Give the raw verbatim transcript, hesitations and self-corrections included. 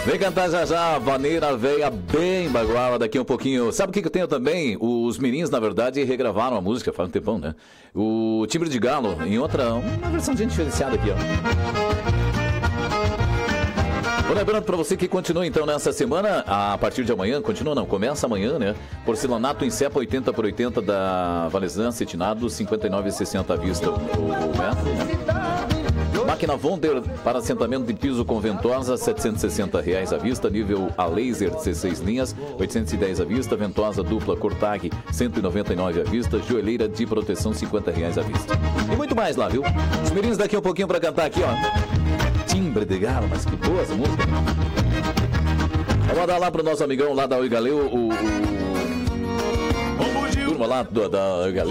Vem cantar já já a vaneira veia bem baguala daqui um pouquinho. Sabe o que, que eu tenho também? Os Mirins, na verdade, regravaram a música faz um tempão, né? O Timbre de Galo, em outra, uma versão diferenciada aqui, ó. Vou lembrando pra você que continua então nessa semana, a partir de amanhã, continua não, começa amanhã, né? Porcelanato em Cepa oitenta por oitenta da Valesan Cetinado, cinquenta e nove reais e sessenta centavos à vista o metro, né? Máquina Wonder para assentamento de piso com ventosa, setecentos e sessenta reais à vista. Nível a laser, dezesseis linhas, oitocentos e dez à vista. Ventosa dupla Cortag, cento e noventa e nove à vista. Joelheira de proteção, cinquenta reais à vista. E muito mais lá, viu? Os Mirins daqui um pouquinho para cantar aqui, ó. Timbre de Galo, mas que boa essa música. Vamos mandar lá pro nosso amigão lá da Oi Galeu, o... o... turma lá da, da Oi Galeu.